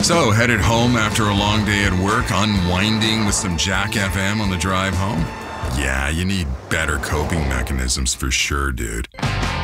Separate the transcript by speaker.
Speaker 1: So, headed home after a long day at work, unwinding with some Jack FM on the drive home? Yeah, you need better coping mechanisms for sure, dude.